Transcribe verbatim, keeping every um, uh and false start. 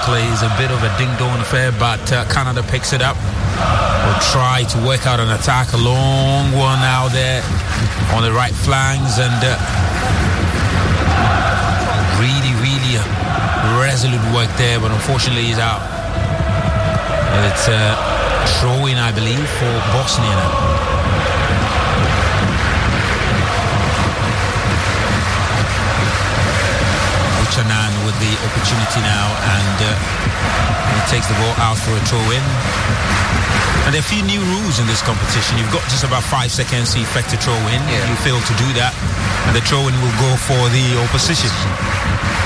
luckily it's a bit of a ding-dong affair, but uh, Canada picks it up. Will try to work out an attack, a long one out there on the right flanks, and uh, really, really resolute work there, but unfortunately he's out. It's a throw-in, I believe, for Bosnia now. Chanan with the opportunity now, and uh, he takes the ball out for a throw-in. And there are a few new rules in this competition. You've got just about five seconds to effect a throw-in. Yeah. You fail to do that, and the throw-in will go for the opposition.